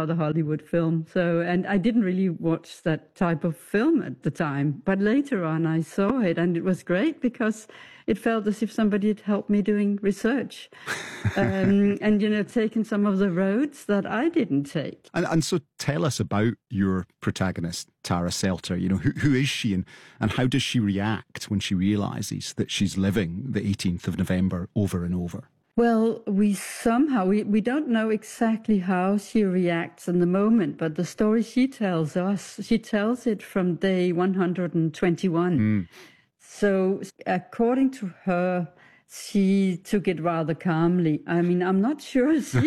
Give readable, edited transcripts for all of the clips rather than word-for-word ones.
another Hollywood film. So, and I didn't really watch that type of film at the time, but later on I saw it and it was great because it felt as if somebody had helped me doing research, and, you know, taken some of the roads that I didn't take. And so tell us about your protagonist, Tara Selter. You know, who is she and how does she react when she realises that she's living the 18th of November over and over? Well, we don't know exactly how she reacts in the moment, but the story she tells us, she tells it from day 121. So according to her, she took it rather calmly. I mean, I'm not sure she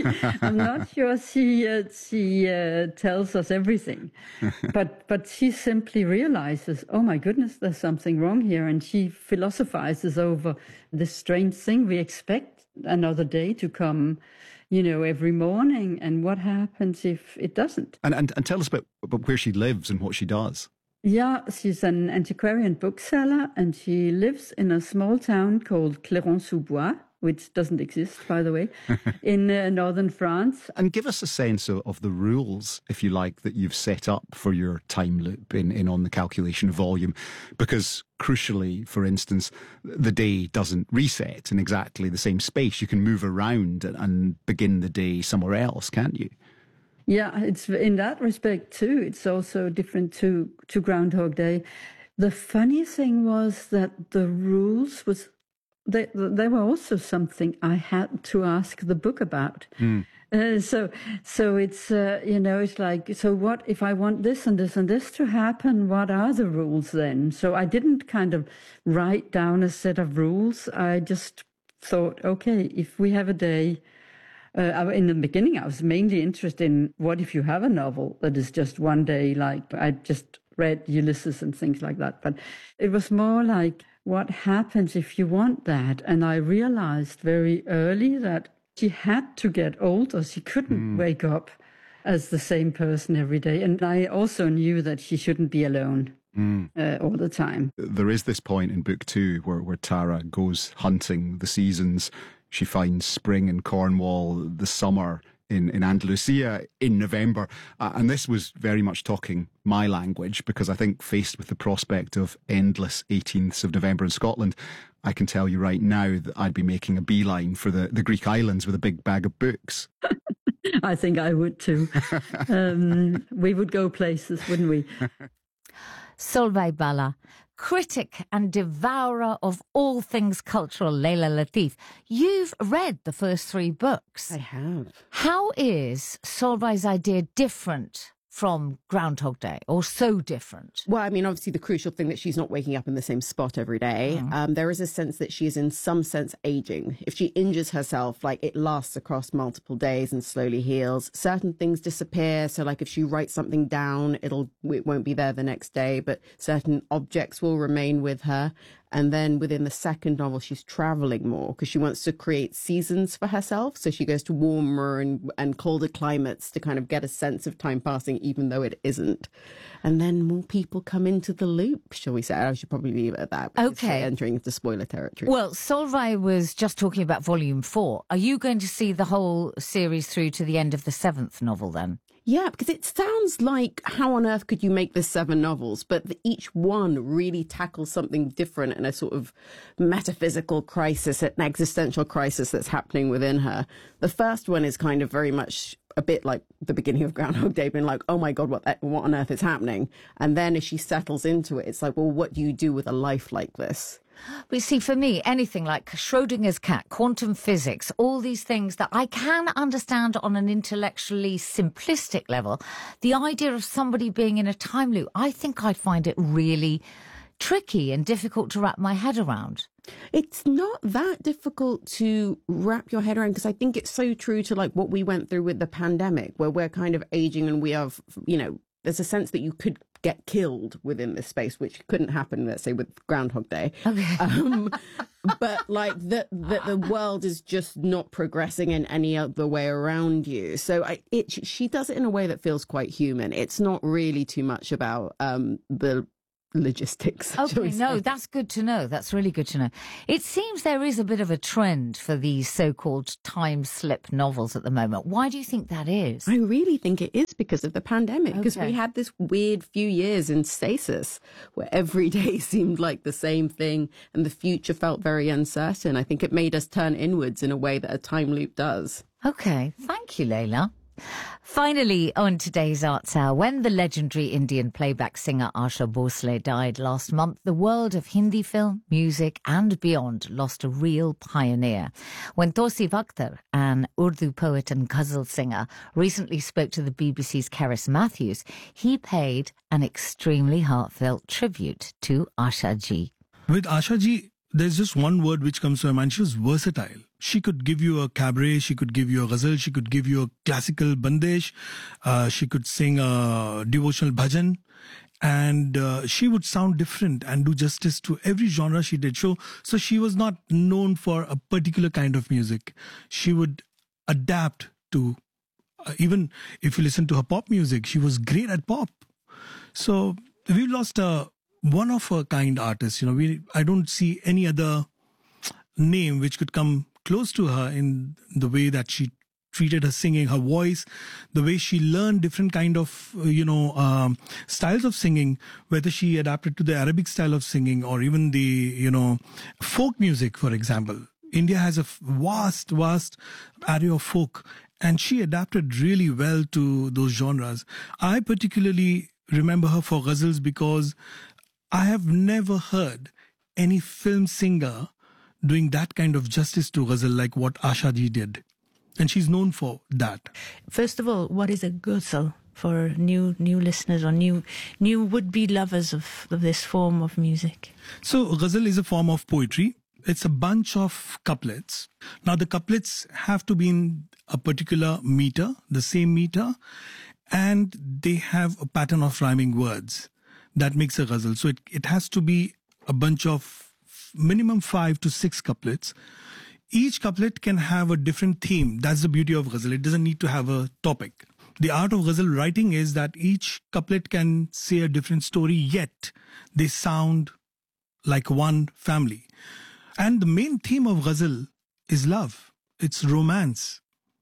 tells us everything, but she simply realizes, oh my goodness, there's something wrong here, and she philosophizes over this strange thing. We expect another day to come, you know, every morning, and what happens if it doesn't? And tell us about where she lives and what she does. Yeah, she's an antiquarian bookseller, and she lives in a small town called Cléron-sous-Bois, which doesn't exist, by the way, in northern France. And give us a sense of the rules, if you like, that you've set up for your time loop in On the Calculation of Volume. Because crucially, for instance, the day doesn't reset in exactly the same space. You can move around and begin the day somewhere else, can't you? Yeah, it's in that respect too. It's also different to Groundhog Day. The funny thing was that the rules they were also something I had to ask the book about. So it's you know, it's like, so what if I want this and this and this to happen? What are the rules then? So I didn't kind of write down a set of rules. I just thought, okay, if we have a day. In the beginning, I was mainly interested in what if you have a novel that is just one day, like I just read Ulysses and things like that. But it was more like, what happens if you want that? And I realized very early that she had to get older. She couldn't wake up as the same person every day. And I also knew that she shouldn't be alone. All the time. There is this point in book 2 where Tara goes hunting the seasons. She finds spring in Cornwall, the summer in Andalusia in November. And this was very much talking my language, because I think faced with the prospect of endless 18ths of November in Scotland, I can tell you right now that I'd be making a beeline for the Greek islands with a big bag of books. I think I would too. We would go places, wouldn't we? Solveig Balla, critic and devourer of all things cultural, Leila Latif. You've read the first 3 books. I have. How is Solveig's idea different from Groundhog Day, or so different? Well, I mean, obviously the crucial thing that she's not waking up in the same spot every day. There is a sense that she is in some sense aging. If she injures herself, like, it lasts across multiple days and slowly heals. Certain things disappear. So like if she writes something down, it won't be there the next day, but certain objects will remain with her. And then within the second novel, she's traveling more because she wants to create seasons for herself. So she goes to warmer and colder climates to kind of get a sense of time passing, even though it isn't. And then more people come into the loop, shall we say. I should probably leave it at that. Okay. Entering into spoiler territory. Well, Solveig was just talking about volume 4. Are you going to see the whole series through to the end of the 7th novel then? Yeah, because it sounds like, how on earth could you make this 7 novels? But each one really tackles something different and a sort of metaphysical crisis, an existential crisis that's happening within her. The first one is kind of very much a bit like the beginning of Groundhog Day, being like, oh my God, what on earth is happening? And then as she settles into it, it's like, well, what do you do with a life like this? But see, for me, anything like Schrödinger's cat, quantum physics, all these things that I can understand on an intellectually simplistic level, the idea of somebody being in a time loop, I think I'd find it really tricky and difficult to wrap my head around. It's not that difficult to wrap your head around, because I think it's so true to like what we went through with the pandemic, where we're kind of aging and we have, you know, there's a sense that you could get killed within this space, which couldn't happen, let's say, with Groundhog Day. Okay. But like the world is just not progressing in any other way around you. So she does it in a way that feels quite human. It's not really too much about the logistics. Okay, no, that's good to know. That's really good to know. It seems there is a bit of a trend for these so-called time slip novels at the moment. Why do you think that is? I really think it is because of the pandemic, because Okay. we had this weird few years in stasis where every day seemed like the same thing and the future felt very uncertain. I think it made us turn inwards in a way that a time loop does. Okay, thank you, Leila. Finally, on today's Arts Hour, when the legendary Indian playback singer Asha Bhosle died last month, the world of Hindi film, music and beyond lost a real pioneer. When Tausif Akhtar, an Urdu poet and ghazal singer, recently spoke to the BBC's Keris Matthews, he paid an extremely heartfelt tribute to Asha ji. With Asha ji, there's just one word which comes to my mind. She was versatile. She could give you a cabaret, she could give you a ghazal, she could give you a classical bandesh, she could sing a devotional bhajan, and she would sound different and do justice to every genre she did. So she was not known for a particular kind of music. She would adapt to, even if you listen to her pop music, she was great at pop. So we lost a one-of-a-kind artist. I don't see any other name which could come close to her in the way that she treated her singing, her voice, the way she learned different kind of, styles of singing, whether she adapted to the Arabic style of singing or even the, folk music, for example. India has a vast array of folk, and she adapted really well to those genres. I particularly remember her for ghazals because I have never heard any film singer doing that kind of justice to ghazal like what Asha ji did. And she's known for that. First of all, what is a ghazal for new listeners or new would-be lovers of this form of music? So ghazal is a form of poetry. It's a bunch of couplets. Now the couplets have to be in a particular meter, the same meter, and they have a pattern of rhyming words. That makes a ghazal. So it has to be a bunch of minimum 5 to 6 couplets. Each couplet can have a different theme. That's the beauty of ghazal. It doesn't need to have a topic. The art of ghazal writing is that each couplet can say a different story, yet they sound like one family. And the main theme of ghazal is love. It's romance.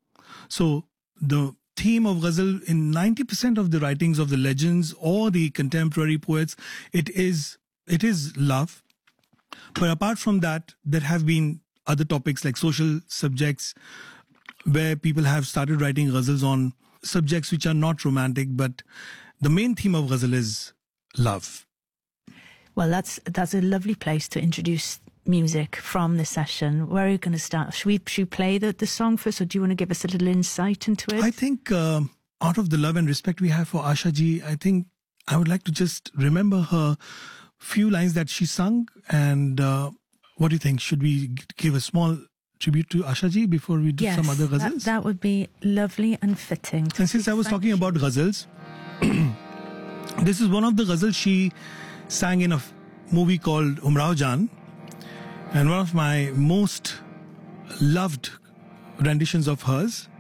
So the theme of ghazal in 90% of the writings of the legends or the contemporary poets, it is love. But apart from that, there have been other topics like social subjects where people have started writing ghazals on subjects which are not romantic, but the main theme of ghazal is love. Well, that's a lovely place to introduce music from the session. Where are you going to start? Should we play the song first, or do you want to give us a little insight into it? I think out of the love and respect we have for Asha ji, I think I would like to just remember her few lines that she sung. And what do you think? Should we give a small tribute to Asha ji before we do some other ghazals? That would be lovely and fitting. And since I was talking about ghazals, this is one of the ghazals she sang in a movie called Umrao Jaan. And one of my most loved renditions of hers